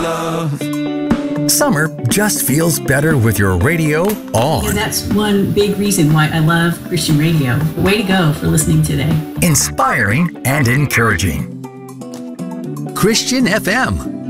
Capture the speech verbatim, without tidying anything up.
love. Summer just feels better with your radio on. And that's one big reason why I love Christian radio. Way to go for listening today. Inspiring and encouraging. Christian F M.